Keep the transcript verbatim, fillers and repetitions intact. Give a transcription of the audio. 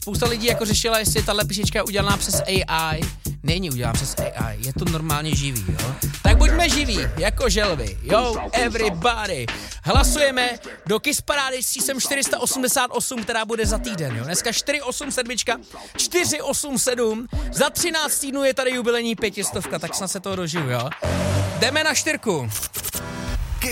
spousta lidí jako řešila, jestli tahle písnička je udělaná přes A I. Není udělaná přes A I, je to normálně živý, jo. Tak buďme živí, jako želvy. Yo, everybody. Hlasujeme do Kiss Parády s číslem čtyři sta osmdesát osm, která bude za týden, jo. Dneska čtyři osm sedm, čtyři osm sedm, za třináct týdnů je tady jubilejní pětistovka, tak snad se toho dožiju, jo. Jdeme na čtyřku.